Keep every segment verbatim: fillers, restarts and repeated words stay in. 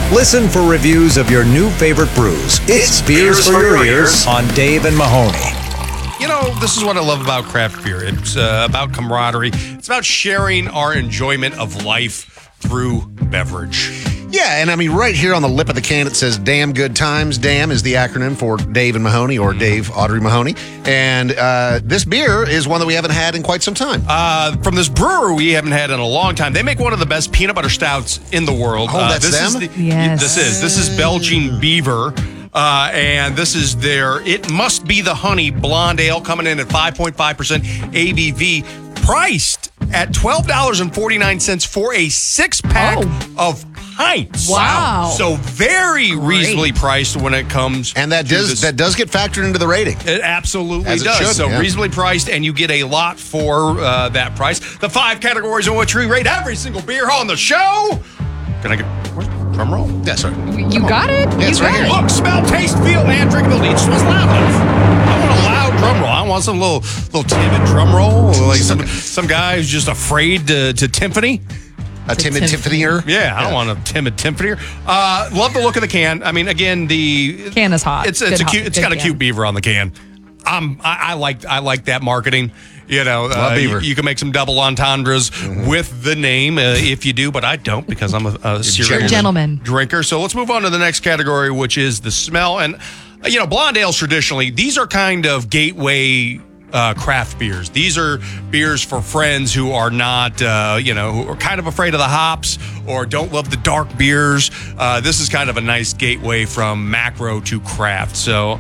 Listen for reviews of your new favorite brews. It's Beers for Your Ears on Dave and Mahoney. You know, this is what I love about craft beer. It's uh, about camaraderie. It's about sharing our enjoyment of life through beverage. Yeah, and I mean, right here on the lip of the can, it says Damn Good Times. Damn is the acronym for Dave and Mahoney, or Dave Audrey Mahoney. And uh, this beer is one that we haven't had in quite some time. Uh, from this brewer we haven't had in a long time. They make one of the best peanut butter stouts in the world. Oh, that's uh, this them? Is the, Yes. This is. This is Belching Beaver. Uh, and this is their It Must Be the Honey Blonde Ale, coming in at five point five percent A B V, priced at twelve dollars and forty-nine cents for a six-pack Oh. of pints. Wow. So very reasonably priced when it comes And that to does this. that does get factored into the rating. It absolutely As it does. should, so yeah. reasonably priced, and you get a lot for uh, that price. The five categories in which we rate every single beer on the show. Can I get where's- drum roll? Yeah, sorry. You got it? Yeah, it's you right got here. it. Look, smell, taste, feel, and drinkability. Each one's loud enough. I want a loud drum roll. I want some little, little timid drum roll, like some some guy who's just afraid to, to timpani. A timid Tiffany. Tiffany-er. Yeah, I don't want a timid timpani. Uh, love the look of the can. I mean, again, the Can is hot. It's it's Good a cute. hot- It's good got a can. cute beaver on the can. Um, I, I like I like that marketing. You know, uh, you, beaver. you can make some double entendres with the name uh, if you do, but I don't because I'm a, a serious gentleman. drinker. So let's move on to the next category, which is the smell. And uh, you know, blonde ales traditionally, these are kind of gateway uh, craft beers. These are beers for friends who are not, uh, you know, who are kind of afraid of the hops or don't love the dark beers. Uh, this is kind of a nice gateway from macro to craft. So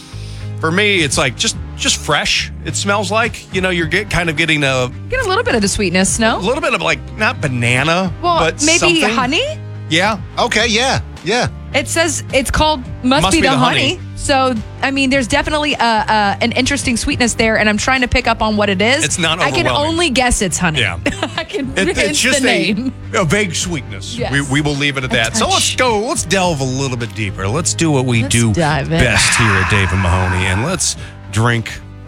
for me, it's like just just fresh. It smells like, you know, you're get, kind of getting a, Get a little bit of the sweetness, a no? little bit of like, not banana, Well, but maybe something. honey? Yeah. Okay, yeah, yeah. It says it's called Must, Be, the, honey. So, I mean, there's definitely a, a, an interesting sweetness there, and I'm trying to pick up on what it is. It's not I can overwhelming. only guess it's honey. Yeah. I can It, it's, it's just the a, name. a vague sweetness. Yes. We, we will leave it at that. So touch. let's go. Let's delve a little bit deeper. Let's do what we Let's do dive in. best here at Dave and Mahoney, and let's drink